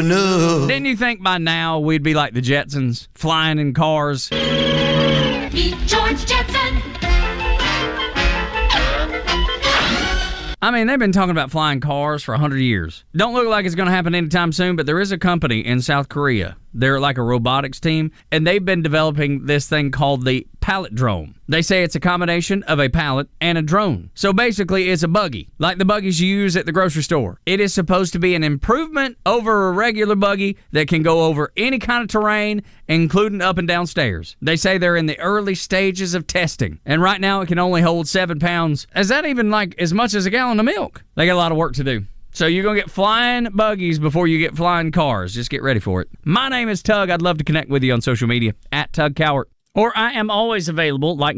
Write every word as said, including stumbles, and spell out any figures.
enough. Didn't you think by now we'd be like the Jetsons, flying in cars? Meet George Jetson. I mean, they've been talking about flying cars for one hundred years. Don't look like it's going to happen anytime soon, but there is a company in South Korea. They're like a robotics team, and they've been developing this thing called the pallet drone. They say it's a combination of a pallet and a drone. So basically, it's a buggy, like the buggies you use at the grocery store. It is supposed to be an improvement over a regular buggy that can go over any kind of terrain, including up and down stairs. They say they're in the early stages of testing, and right now it can only hold seven pounds. Is that even like as much as a gallon of milk? They got a lot of work to do. So you're going to get flying buggies before you get flying cars. Just get ready for it. My name is Tug. I'd love to connect with you on social media, at Tug Cowart. Or I am always available, like